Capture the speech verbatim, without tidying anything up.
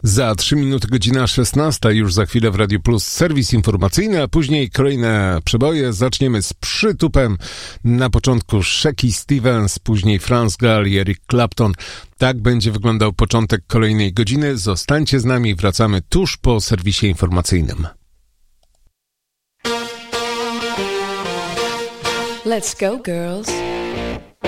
Za trzy minuty godzina szesnasta, już za chwilę w Radiu Plus serwis informacyjny, a później kolejne przeboje. Zaczniemy z przytupem. Na początku Shaky Stevens, później Franz Gall i Eric Clapton. Tak będzie wyglądał początek kolejnej godziny. Zostańcie z nami, wracamy tuż po serwisie informacyjnym. Let's go, girls.